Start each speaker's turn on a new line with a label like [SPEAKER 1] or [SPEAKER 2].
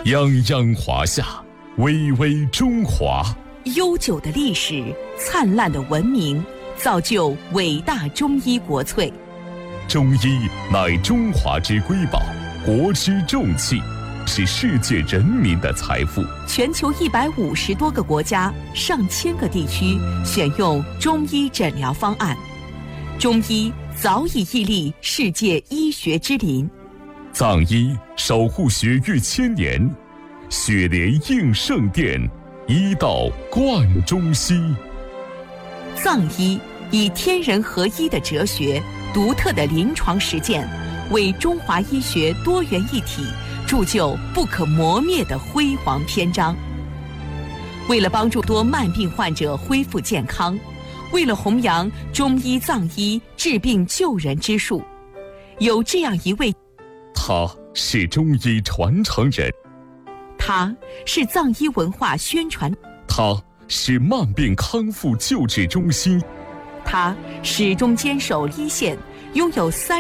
[SPEAKER 1] 泱泱华夏，巍巍中华。
[SPEAKER 2] 悠久的历史，灿烂的文明，造就伟大中医国粹。
[SPEAKER 1] 中医乃中华之瑰宝，国之重器，是世界人民的财富。
[SPEAKER 2] 全球150多个国家、上千个地区选用中医诊疗方案，中医早已屹立世界医学之林。
[SPEAKER 1] 藏医守护血域千年，血莲应圣殿，医道贯中西。
[SPEAKER 2] 藏医以天人合一的哲学、独特的临床实践，为中华医学多元一体铸就不可磨灭的辉煌篇章。为了帮助多慢病患者恢复健康，为了弘扬中医藏医治病救人之术，有这样一位，
[SPEAKER 1] 他是中医传承人，
[SPEAKER 2] 他是藏医文化宣传，
[SPEAKER 1] 他是慢病康复救治中心，
[SPEAKER 2] 他始终坚守一线，拥有